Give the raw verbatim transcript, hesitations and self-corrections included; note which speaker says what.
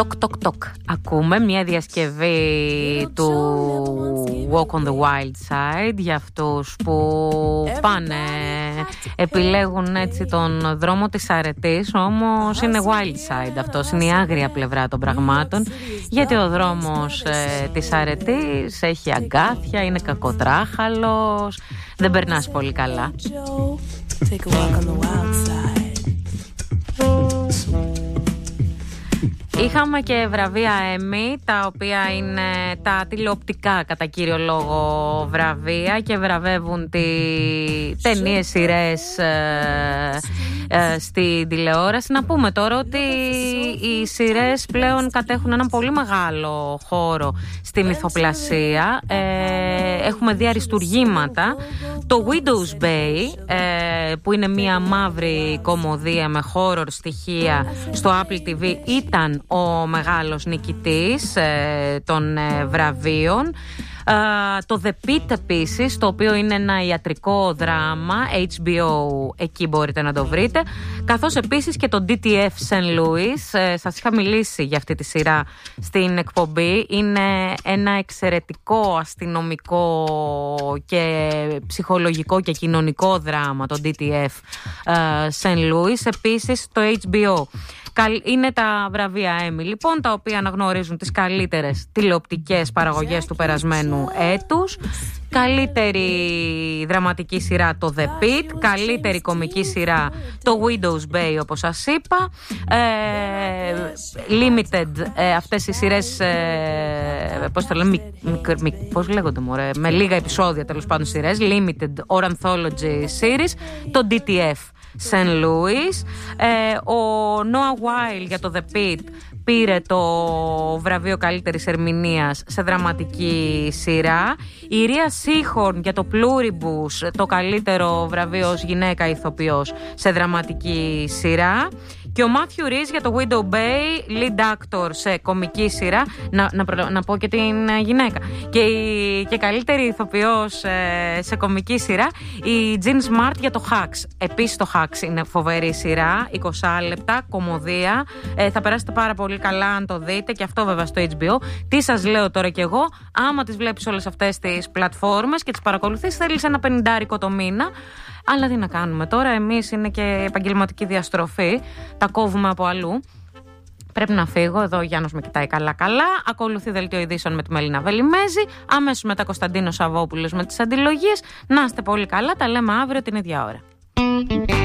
Speaker 1: Τοκ τοκ τοκ. Ακούμε μια διασκευή του Walk on the Wild Side για αυτούς που πάνε, επιλέγουν έτσι τον δρόμο της αρετής, όμως είναι wild side αυτός, είναι η άγρια πλευρά των πραγμάτων, γιατί ο δρόμος ε, της αρετής έχει αγκάθια, είναι κακοτράχαλος, δεν περνάς πολύ καλά. Take a walk on the wild side. Είχαμε και βραβεία Emmy, τα οποία είναι τα τηλεοπτικά κατά κύριο λόγο βραβεία και βραβεύουν τι ταινίες, σειρές ε, ε, στην τηλεόραση. Να πούμε τώρα ότι οι σειρές πλέον κατέχουν έναν πολύ μεγάλο χώρο στη μυθοπλασία. Ε, έχουμε δει αριστουργήματα. Το Widow's Bay, ε, που είναι μια μαύρη κομμωδία με horror στοιχεία στο Apple τι βι, ήταν ο μεγάλος νικητής ε, των ε, βραβείων. Uh, το The Pitt επίσης, το οποίο είναι ένα ιατρικό δράμα, έιτς μπι ο, εκεί μπορείτε να το βρείτε, καθώς επίσης και το ντι τι εφ Saint Louis. uh, σας είχα μιλήσει για αυτή τη σειρά στην εκπομπή. Είναι ένα εξαιρετικό αστυνομικό και ψυχολογικό και κοινωνικό δράμα, το ντι τι εφ uh, Saint Louis. Επίσης το έιτς μπι ο. Είναι τα βραβεία Emmy, λοιπόν, τα οποία αναγνωρίζουν τις καλύτερες τηλεοπτικές παραγωγές του περασμένου έτους. Καλύτερη δραματική σειρά το The Pitt, καλύτερη κομική σειρά το Widow's Bay, όπως σας είπα. ε, Limited, ε, αυτές οι σειρές, ε, πώς το λέμε, μι, μι, μι, πώς λέγονται μωρέ, με λίγα επεισόδια τέλος πάντων σειρές, Limited or Anthology Series, το ντι τι εφ Saint Louis. ε, Ο Noah Wyle για το The Pitt πήρε το βραβείο καλύτερης ερμηνείας σε δραματική σειρά. Η Ρία Σίχορν για το Pluribus, το καλύτερο βραβείο ως γυναίκα ηθοποιός σε δραματική σειρά. Και ο Μάθιου Ριζ για το Widow Bay, lead actor σε κομική σειρά. Να, να, να πω και την γυναίκα. Και η και καλύτερη ηθοποιός ε, σε κομική σειρά, η Jean Smart για το Hacks. Επίσης το Hacks είναι φοβερή σειρά, είκοσι λεπτά, κομμωδία. Ε, θα περάσετε πάρα πολύ καλά αν το δείτε, και αυτό βέβαια στο έιτς μπι ο. Τι σας λέω τώρα κι εγώ, άμα τις βλέπεις όλες αυτές τις πλατφόρμες και τις παρακολουθείς, θέλεις ένα πενηντάρικο το μήνα. Αλλά τι να κάνουμε τώρα, εμείς είναι και επαγγελματική διαστροφή, τα κόβουμε από αλλού. Πρέπει να φύγω, εδώ ο Γιάννος με κοιτάει καλά καλά. Ακολουθεί δελτίο ειδήσεων με τη Μελίνα Βελιμέζη, αμέσως μετά Κωνσταντίνος Σαββόπουλος με τις αντιλογίες. Να είστε πολύ καλά, τα λέμε αύριο την ίδια ώρα.